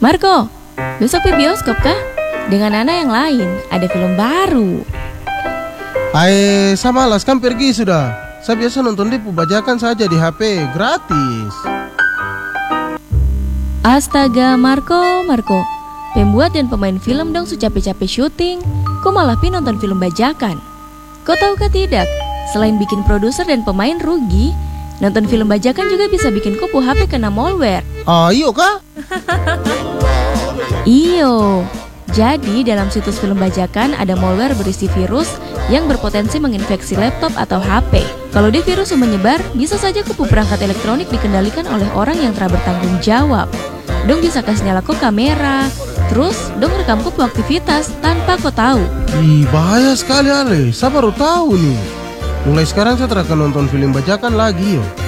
Marco, besok ke bioskop kah? Dengan Nana yang lain, ada film baru. Saya malas kan pergi sudah. Saya biasa nonton di bajakan saja di HP, gratis. Astaga, Marco. Pembuat dan pemain film dong capek-capek syuting. Kok malah nonton film bajakan? Kau tahu kah tidak? Selain bikin produser dan pemain rugi, nonton film bajakan juga bisa bikin kopu HP kena malware. Iyo kah? Iyo. Jadi dalam situs film bajakan ada malware berisi virus yang berpotensi menginfeksi laptop atau HP. Kalau dia virus yang menyebar, bisa saja kopu perangkat elektronik dikendalikan oleh orang yang tak bertanggung jawab. Dong bisa kasih nyala kok kamera, terus dong rekam kopu aktivitas tanpa kau tahu. Ih, bahaya sekali Ale. Saya baru tahu nih. Mulai sekarang saya tidak akan nonton film bajakan lagi yo.